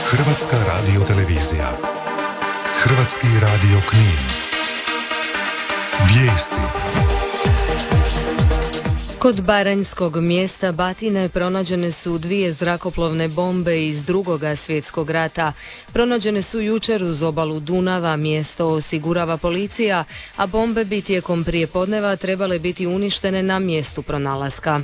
Hrvatska radiotelevizija. Hrvatski radio Knin. Vijesti. Kod baranjskog mjesta Batine pronađene su 2 zrakoplovne bombe iz II. Svjetskog rata. Pronađene su jučer uz obalu Dunava, mjesto osigurava policija, a bombe bi tijekom prijepodneva trebale biti uništene na mjestu pronalaska.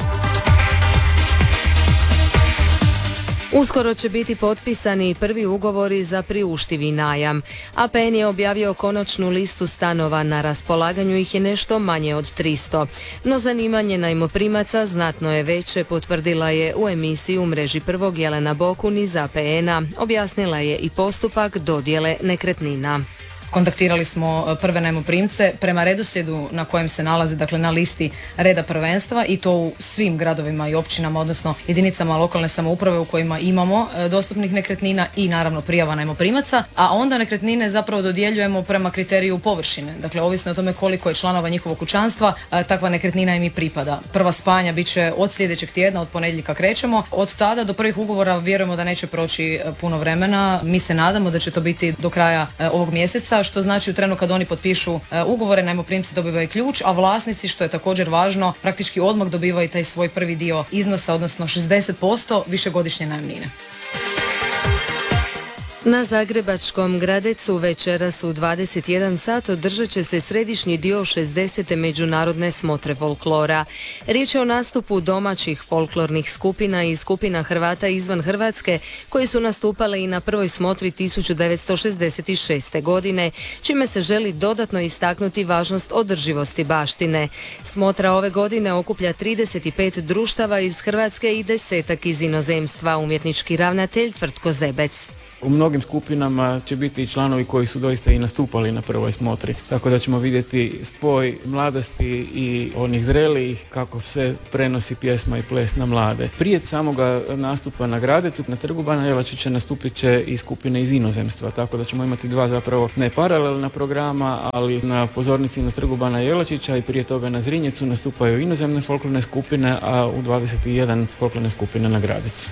Uskoro će biti potpisani prvi ugovori za priuštivi najam. APN je objavio konačnu listu stanova, na raspolaganju ih je nešto manje od 300. No zanimanje najmoprimaca znatno je veće, potvrdila je u emisiji u mreži Prvog Jelena Bokun iz APN-a. Objasnila je i postupak dodjele nekretnina. Kontaktirali smo prve najmoprimce prema redoslijedu na kojem se nalaze, dakle na listi reda prvenstva, i to u svim gradovima i općinama, odnosno jedinicama lokalne samouprave u kojima imamo dostupnih nekretnina i naravno prijava najmoprimaca, a onda nekretnine zapravo dodjeljujemo prema kriteriju površine. Dakle, ovisno o tome koliko je članova njihovog kućanstva, takva nekretnina im i pripada. Prva spajanja bit će od sljedećeg tjedna, od ponedjeljka krećemo. Od tada do prvih ugovora vjerujemo da neće proći puno vremena. Mi se nadamo da će to biti do kraja ovog mjeseca, što znači u trenu kad oni potpišu ugovore, najmoprimci dobivaju ključ, a vlasnici, što je također važno, praktički odmah dobivaju taj svoj prvi dio iznosa, odnosno 60% višegodišnje najamnine. Na zagrebačkom Gradecu večeras u 21 sat održat će se središnji dio 60. međunarodne smotre folklora. Riječ je o nastupu domaćih folklornih skupina i skupina Hrvata izvan Hrvatske koji su nastupale i na prvoj smotri 1966. godine, čime se želi dodatno istaknuti važnost održivosti baštine. Smotra ove godine okuplja 35 društava iz Hrvatske i 10 iz inozemstva, umjetnički ravnatelj Tvrtko Zebec. U mnogim skupinama će biti i članovi koji su doista i nastupali na prvoj smotri, tako da ćemo vidjeti spoj mladosti i onih zrelijih, kako se prenosi pjesma i ples na mlade. Prije samoga nastupa na Gradecu, na Trgu bana Jelačića nastupit će i skupine iz inozemstva, tako da ćemo imati 2 zapravo ne paralelna programa, ali na pozornici na Trgu bana Jelačića i prije toga na Zrinjecu nastupaju inozemne folklorne skupine, a u 21 folklorne skupine na Gradecu.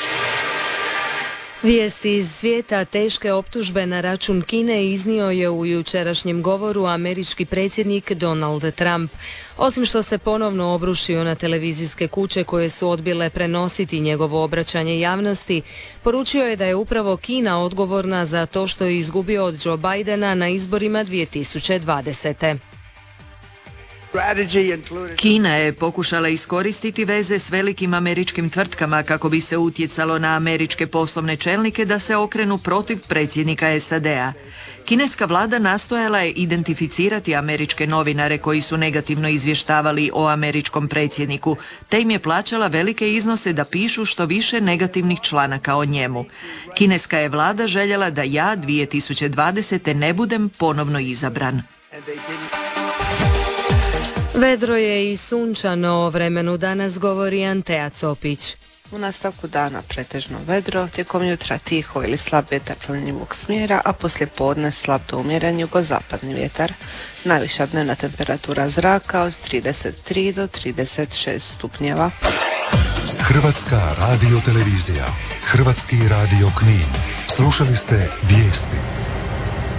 Vijesti iz svijeta. Teške optužbe na račun Kine iznio je u jučerašnjem govoru američki predsjednik Donald Trump. Osim što se ponovno obrušio na televizijske kuće koje su odbile prenositi njegovo obraćanje javnosti, poručio je da je upravo Kina odgovorna za to što je izgubio od Joe Bidena na izborima 2020. Kina je pokušala iskoristiti veze s velikim američkim tvrtkama kako bi se utjecalo na američke poslovne čelnike da se okrenu protiv predsjednika SAD-a. Kineska vlada nastojala je identificirati američke novinare koji su negativno izvještavali o američkom predsjedniku, te im je plaćala velike iznose da pišu što više negativnih članaka o njemu. Kineska je vlada željela da ja 2020. ne budem ponovno izabran. Vedro je i sunčano, o vremenu danas govori Antea Copić. U nastavku dana pretežno vedro, tijekom jutra tiho ili slab vjetar promjenjivog smjera, a poslije podne slab do umjeren jugozapadni vjetar. Najviša dnevna temperatura zraka od 33 do 36 stupnjeva. Hrvatska radiotelevizija. Hrvatski radio Knin. Slušali ste vijesti.